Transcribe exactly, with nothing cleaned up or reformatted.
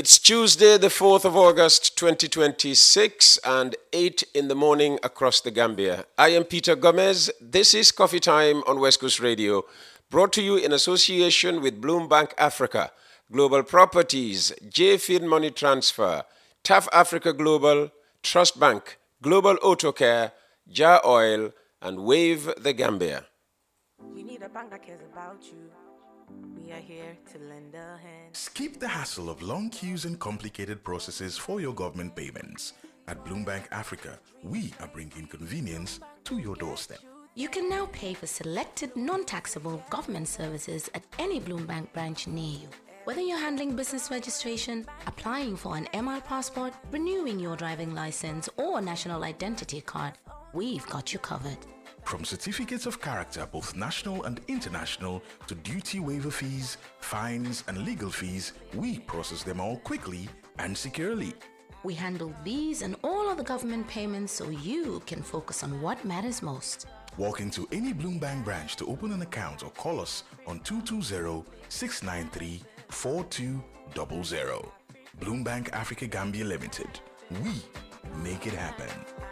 It's Tuesday, the fourth of August, twenty twenty-six, and eight in the morning across the Gambia. I am Peter Gomez. This is Coffee Time on West Coast Radio, brought to you in association with Bloombank Africa, Global Properties, J-Fin Money Transfer, T A F Africa Global, Trust Bank, Global Auto Care, Jar Oil, and Wave the Gambia. You need a bank that cares about you. We are here to lend a hand. Skip the hassle of long queues and complicated processes for your government payments. At Bloombank Africa, we are bringing convenience to your doorstep. You can now pay for selected non-taxable government services at any Bloombank branch near you. Whether you're handling business registration, applying for an M R passport, renewing your driving license, or national identity card, we've got you covered. From certificates of character, both national and international, to duty waiver fees, fines, and legal fees, we process them all quickly and securely. We handle these and all other government payments so you can focus on what matters most. Walk into any Bloombank branch to open an account or call us on two two zero, six nine three, four two zero zero. Bloombank Africa Gambia Limited. We make it happen.